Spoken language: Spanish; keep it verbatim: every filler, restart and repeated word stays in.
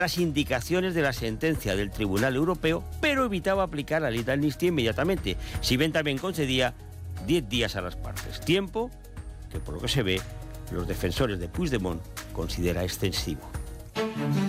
las indicaciones de la sentencia del Tribunal Europeo, pero evitaba aplicar la ley de amnistía inmediatamente, si bien también concedía diez días a las partes, tiempo que por lo que se ve los defensores de Puigdemont considera extensivo.